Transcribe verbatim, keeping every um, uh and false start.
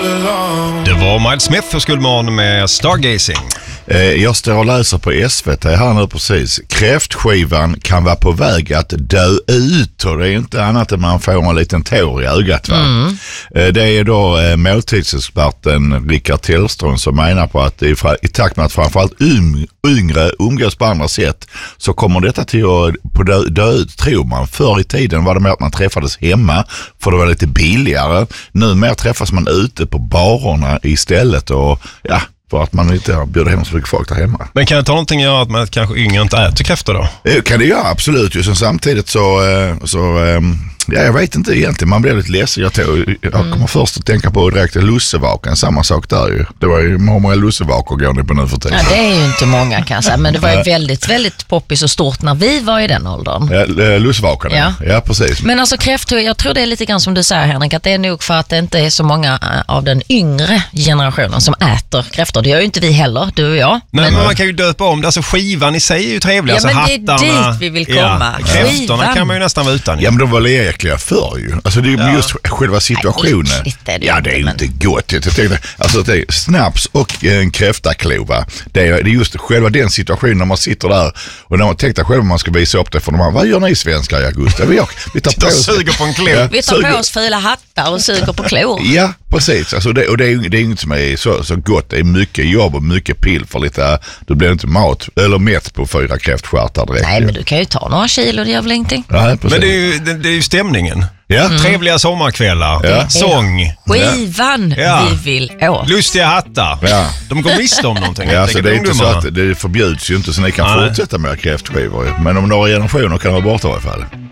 Det var Miles Smith och Skuldmorgon med Stargazing. Jag står och läser på S V T här nu precis. Kräftskivan kan vara på väg att dö ut, och det är inte annat än man får en liten tår i ögat, va? Mm. Det är då måltidsexperten Rickard Tellström som menar på att i takt med att framförallt yngre umgås på andra sätt så kommer detta till att på dö, dö ut, tror man. Förr i tiden var det mer att man träffades hemma för det var lite billigare. Numera träffas man ute på barerna istället, och ja, för att man inte bjuder hem så mycket folk där hemma. Men kan det ta någonting att göra att man kanske yngre inte äter kräftor då? Det kan det göra, absolut. Just samtidigt så, så ja, jag vet inte egentligen. Man blir lite ledsen. Jag, tog, jag kommer mm. först att tänka på direkt lussevaken. Samma sak där ju. Det var ju hur många lussevakor går ni på nu för tiden? Ja, det är ju inte många kan jag säga. Men det var ju väldigt, väldigt poppis och stort när vi var i den åldern. Ja, lussevakorna. Ja. ja, precis. Men alltså kräftor, jag tror det är lite grann som du säger, Henrik, att det är nog för att det inte är så många av den yngre generationen som äter kräftor. Det gör ju inte vi heller, du och jag. Nej, men, men man kan ju döpa om det. Alltså skivan i sig är ju trevlig. Ja, alltså, men hattarna, det är dit vi vill komma. Ja, kräftorna kan man ju nästan vara utan. Ja, men de var läkliga förr ju. Alltså det är ja. just själva situationen. Nej, är det ja, det är ju men... inte gott. Jag tänkte, alltså det är snaps och en kräftaklova. Det är, det är just själva den situationen när man sitter där och när man tänkte själv man ska visa upp det för de här. Vad gör ni svenskar i augusti? Vi, vi tar på oss, suger på en klor. Ja, vi tar på oss fula hattar och suger på klor. Ja, precis. Alltså det, och det är, det är inget som är så, så gott. Det är mycket jobb och mycket pill för lite. Du blir inte mat eller mätt på fyra kräftstjärtar direkt. Nej, men du kan ju ta några kilo, det gör väl ingenting. Ja, men det är ju, det, det är ju stämningen. Ja. Mm. Trevliga sommarkvällar, ja. sång. Skivan ja. vi vill åt. Lustiga hattar. Ja. De går miste om någonting. Ja, så det är inte så att det förbjuds ju inte så ni kan Nej. fortsätta med kräftskivor. Men om några generationer kan vara borta i alla fall.